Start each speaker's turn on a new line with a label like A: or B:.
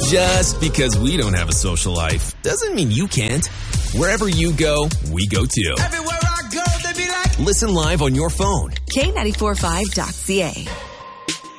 A: Just because we don't have a social life doesn't mean you can't. Wherever you go, we go too.
B: Everywhere I go, they be like,
A: Listen live on your phone.
C: K945.ca.